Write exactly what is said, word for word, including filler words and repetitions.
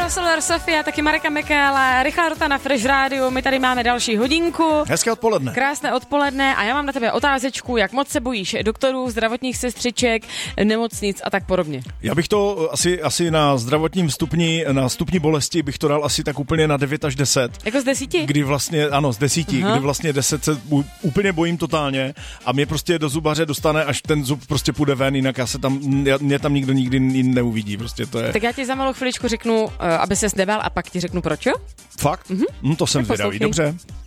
Laura Solar, Sofia, taky Mareka Michaela, Richard Rota na Fresh Radio. My tady máme další hodinku. Hezké odpoledne. Krásné odpoledne a já mám na tebe otázečku, jak moc se bojíš doktorů, zdravotních sestřiček, nemocnic a tak podobně. Já bych to asi, asi na zdravotním stupni, na stupni bolesti bych to dal asi tak úplně na devět až deset. Jako z desíti? Kdy vlastně, ano, z desíti, Aha. kdy vlastně deset se úplně bojím totálně a mě prostě do zubaře dostane, až ten zub prostě půjde ven, jinak já se tam, mě tam nikdo nikdy neuvidí, prostě to je. Tak já ti za malou chviličku řeknu, aby ses nebál a pak ti řeknu proč, jo? Fakt? Mhm. No to jsem zvědavý, dobře.